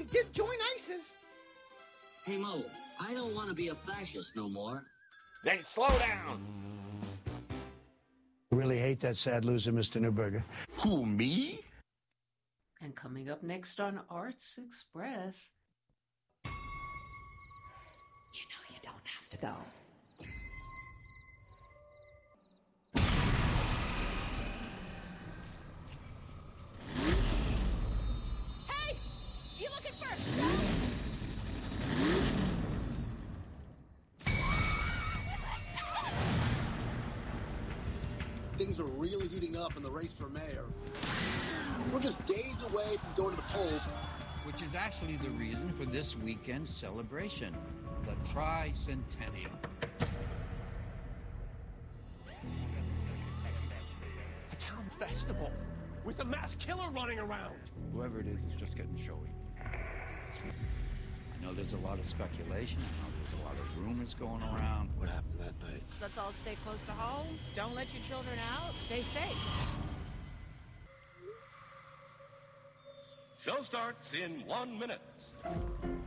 we did join ISIS. Hey, Mo, I don't want to be a fascist no more. Then slow down. I really hate that sad loser, Mr. Newberger. Who, me? And coming up next on Arts Express. You know you don't have to go. Hey! You looking for... Things are really heating up in the race for mayor. We're just days away from going to the polls. Which is actually the reason for this weekend's celebration, the Tricentennial. A town festival with a mass killer running around. Whoever it is just getting showy. I know there's a lot of speculation. I know there's a lot of rumors going around. What happened that night? Let's all stay close to home. Don't let your children out. Stay safe. Show starts in 1 minute.